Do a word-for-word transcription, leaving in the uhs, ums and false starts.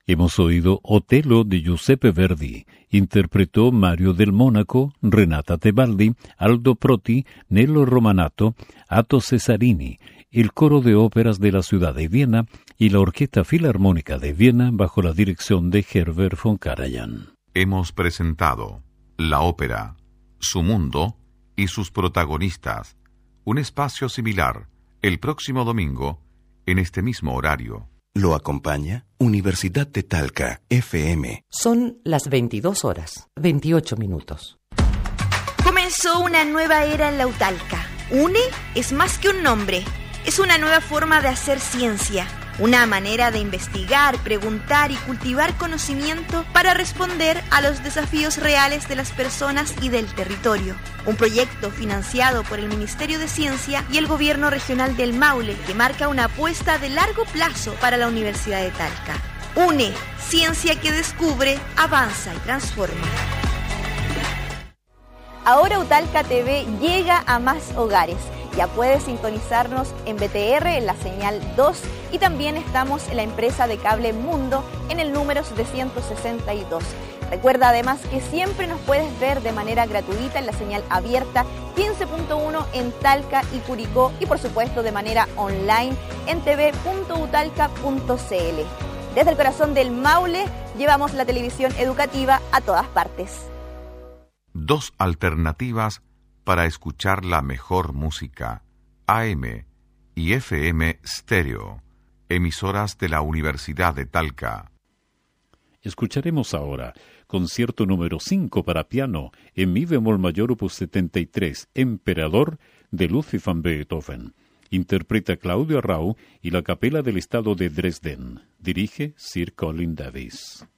Hemos oído Otello de Giuseppe Verdi, interpretó Mario del Mónaco, Renata Tebaldi, Aldo Proti, Nello Romanato, Atto Cesarini, el Coro de Óperas de la Ciudad de Viena y la Orquesta Filarmónica de Viena bajo la dirección de Herbert von Karajan. Hemos presentado la ópera, su mundo y sus protagonistas, un espacio similar el próximo domingo en este mismo horario. Lo acompaña Universidad de Talca, F M. Son las veintidós horas, veintiocho minutos. Comenzó una nueva era en la Utalca. UNE es más que un nombre, es una nueva forma de hacer ciencia, una manera de investigar, preguntar y cultivar conocimiento para responder a los desafíos reales de las personas y del territorio. Un proyecto financiado por el Ministerio de Ciencia y el Gobierno Regional del Maule que marca una apuesta de largo plazo para la Universidad de Talca. UNE, ciencia que descubre, avanza y transforma. Ahora Utalca T V llega a más hogares. Ya puedes sintonizarnos en B T R en la señal dos y también estamos en la empresa de cable Mundo en el número setecientos sesenta y dos. Recuerda además que siempre nos puedes ver de manera gratuita en la señal abierta quince punto uno en Talca y Curicó y por supuesto de manera online en t v punto utalca punto c l. Desde el corazón del Maule llevamos la televisión educativa a todas partes. Dos alternativas para escuchar la mejor música, A M y F M Stereo, emisoras de la Universidad de Talca. Escucharemos ahora concierto número cinco para piano en mi bemol mayor opus setenta y tres, Emperador, de Ludwig van Beethoven. Interpreta Claudio Arrau y la Capela del Estado de Dresden. Dirige Sir Colin Davis.